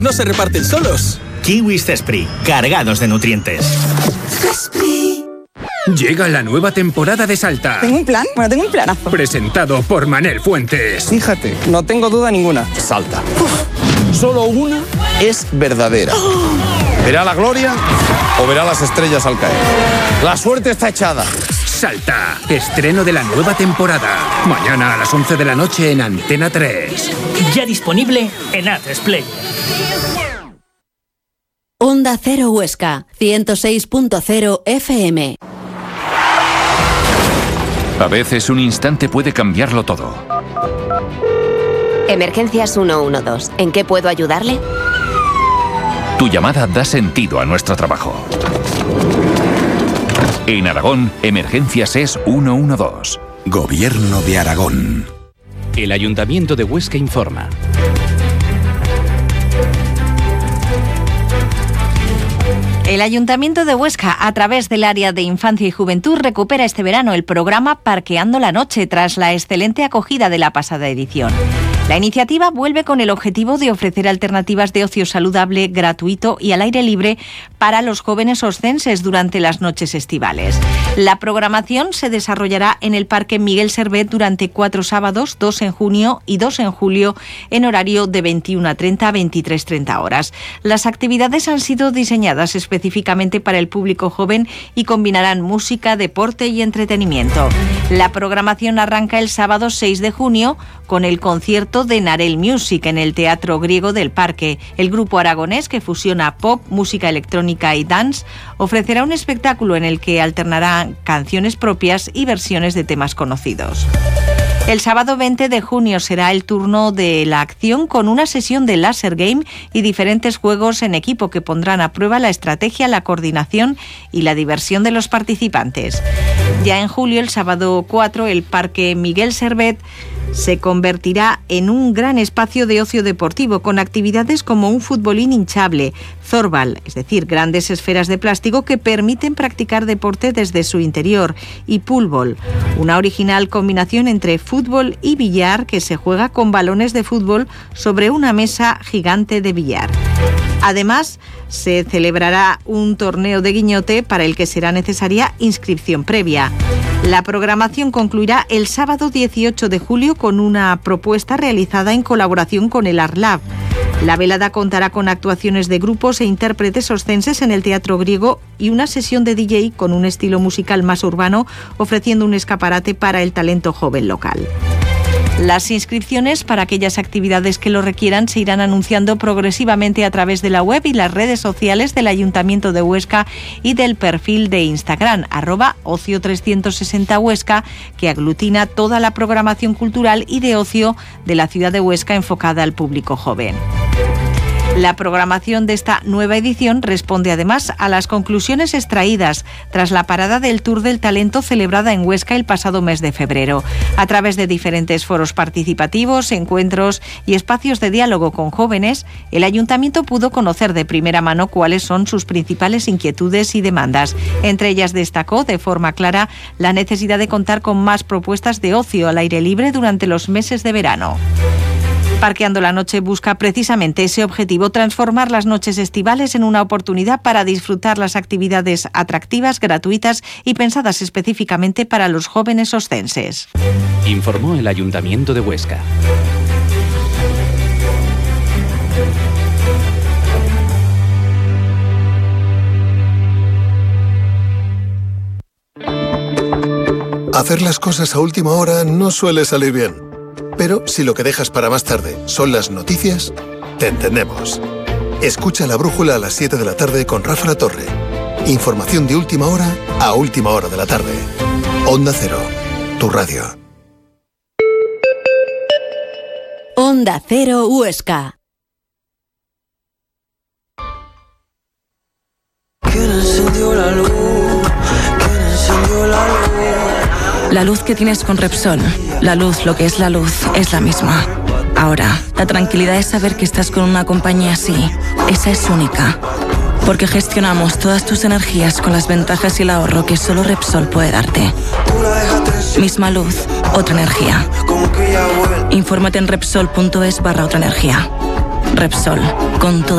no se reparten solos. Kiwis Zespri, cargados de nutrientes. Llega la nueva temporada de Salta. ¿Tengo un plan? Bueno, tengo un planazo. Presentado por Manel Fuentes. Fíjate, no tengo duda ninguna. Salta. Solo una es verdadera. ¿Verá la gloria o verá las estrellas al caer? La suerte está echada. Salta, estreno de la nueva temporada. Mañana a las 11 de la noche en Antena 3. Ya disponible en A3 Onda Cero Huesca, 106.0 FM. A veces un instante puede cambiarlo todo. Emergencias 112. ¿En qué puedo ayudarle? Tu llamada da sentido a nuestro trabajo. En Aragón, Emergencias es 112. Gobierno de Aragón. El Ayuntamiento de Huesca informa. El Ayuntamiento de Huesca, a través del área de Infancia y Juventud, recupera este verano el programa Parqueando la Noche, tras la excelente acogida de la pasada edición. La iniciativa vuelve con el objetivo de ofrecer alternativas de ocio saludable, gratuito y al aire libre para los jóvenes oscenses durante las noches estivales. La programación se desarrollará en el Parque Miguel Servet durante 4 sábados, 2 en junio y 2 en julio, en horario de 21:30 a 23:30 horas. Las actividades han sido diseñadas específicamente para el público joven y combinarán música, deporte y entretenimiento. La programación arranca el sábado 6 de junio con el concierto de Narel Music en el Teatro Griego del Parque. El grupo aragonés, que fusiona pop, música electrónica y dance, ofrecerá un espectáculo en el que alternará canciones propias y versiones de temas conocidos. El sábado 20 de junio será el turno de la acción, con una sesión de Laser Game y diferentes juegos en equipo que pondrán a prueba la estrategia, la coordinación y la diversión de los participantes. Ya en julio, el sábado 4, el Parque Miguel Servet se convertirá en un gran espacio de ocio deportivo, con actividades como un futbolín hinchable, zorbal, es decir, grandes esferas de plástico que permiten practicar deporte desde su interior, y poolball, una original combinación entre fútbol y billar que se juega con balones de fútbol sobre una mesa gigante de billar. Además, se celebrará un torneo de guiñote para el que será necesaria inscripción previa. La programación concluirá el sábado 18 de julio con una propuesta realizada en colaboración con el ArtLab. La velada contará con actuaciones de grupos e intérpretes oscenses en el Teatro Griego y una sesión de DJ con un estilo musical más urbano, ofreciendo un escaparate para el talento joven local. Las inscripciones para aquellas actividades que lo requieran se irán anunciando progresivamente a través de la web y las redes sociales del Ayuntamiento de Huesca y del perfil de Instagram, @ocio360huesca, que aglutina toda la programación cultural y de ocio de la ciudad de Huesca enfocada al público joven. La programación de esta nueva edición responde además a las conclusiones extraídas tras la parada del Tour del Talento celebrada en Huesca el pasado mes de febrero. A través de diferentes foros participativos, encuentros y espacios de diálogo con jóvenes, el Ayuntamiento pudo conocer de primera mano cuáles son sus principales inquietudes y demandas. Entre ellas destacó de forma clara la necesidad de contar con más propuestas de ocio al aire libre durante los meses de verano. Parqueando la Noche busca precisamente ese objetivo: transformar las noches estivales en una oportunidad para disfrutar las actividades atractivas, gratuitas y pensadas específicamente para los jóvenes oscenses. Informó el Ayuntamiento de Huesca. Hacer las cosas a última hora no suele salir bien. Pero si lo que dejas para más tarde son las noticias, te entendemos. Escucha La Brújula a las 7 de la tarde con Rafa La Torre. Información de última hora a última hora de la tarde. Onda Cero, tu radio. Onda Cero Huesca. ¿Quién encendió la luz? ¿Quién encendió la luz? La luz que tienes con Repsol, la luz, lo que es la luz, es la misma. Ahora, la tranquilidad es saber que estás con una compañía así. Esa es única. Porque gestionamos todas tus energías con las ventajas y el ahorro que solo Repsol puede darte. Misma luz, otra energía. Infórmate en Repsol.es/otra energía. Repsol, con todo.